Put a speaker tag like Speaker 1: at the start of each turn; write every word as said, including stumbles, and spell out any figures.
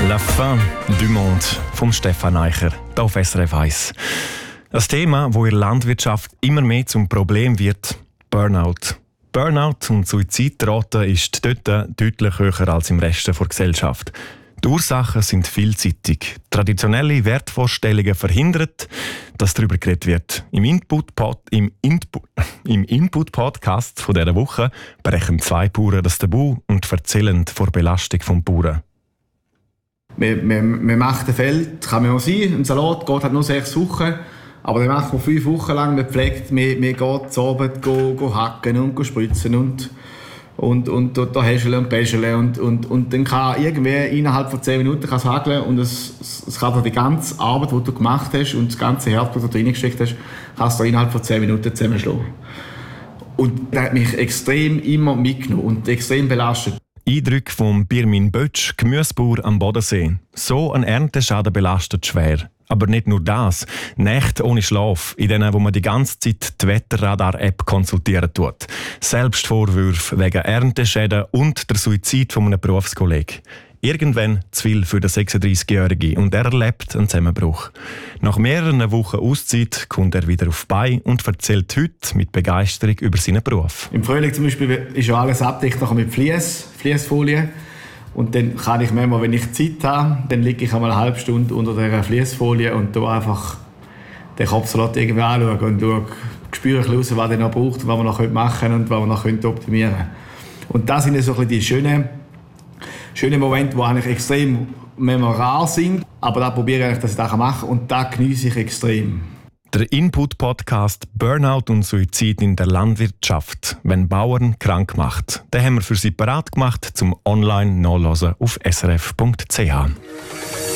Speaker 1: La fin du monde vom Stefan Eicher, hier auf S R F eins. Ein Thema, das in der Landwirtschaft immer mehr zum Problem wird: Burnout. Burnout und Suizidrate ist dort deutlich höher als im Rest der Gesellschaft. Die Ursachen sind vielseitig. Traditionelle Wertvorstellungen verhindern, dass darüber geredet wird. Im Input-Pod, im Input, im Input-Podcast von dieser Woche brechen zwei Bauern das Tabu und erzählen von der Belastung des Bauern.
Speaker 2: Man, man, man macht ein Feld, kann man auch sein, ein Salat geht halt nur sechs Wochen, aber dann macht man fünf Wochen lang, man pflegt, man, man geht zu Abend go, go hacken und go spritzen und und, und da häscheln und bäscheln und, und, und dann kann irgendwie innerhalb von zehn Minuten kann's hageln und es, es kann dir die ganze Arbeit, die du gemacht hast und das ganze Herzblut, das du reingesteckt hast, kannst du innerhalb von zehn Minuten zusammenschlagen. Und das hat mich extrem immer mitgenommen und extrem belastet.
Speaker 1: Eindrücke von Birmin Bötsch, Gemüsebauer am Bodensee. So ein Ernteschaden belastet schwer. Aber nicht nur das. Nächte ohne Schlaf, in denen wo man die ganze Zeit die Wetterradar-App konsultieren tut. Selbstvorwürfe wegen Ernteschäden und der Suizid von einem Berufskollegen. Irgendwann zu viel für den sechsunddreißigjährigen und er erlebt einen Zusammenbruch. Nach mehreren Wochen Auszeit kommt er wieder auf die Beine und erzählt heute mit Begeisterung über seinen Beruf.
Speaker 2: Im Frühling zum Beispiel ist ja alles abgedeckt mit Vlies, Vliesfolie. Und dann kann ich manchmal, wenn ich Zeit habe, dann liege ich einmal eine halbe Stunde unter dieser Vliesfolie und da einfach den Kopfsalat irgendwie anschauen und schaue, spüre ich raus, was er noch braucht, was wir noch machen können und was wir noch optimieren können. Und das sind so ein bisschen die schönen Schöne Momente, die eigentlich extrem rar sind, aber da probiere ich, dass ich das machen kann und das genieße ich extrem.
Speaker 1: Der Input-Podcast «Burnout und Suizid in der Landwirtschaft, wenn Bauern krank macht», den haben wir für Sie parat gemacht zum online nachhören auf s r f punkt c h.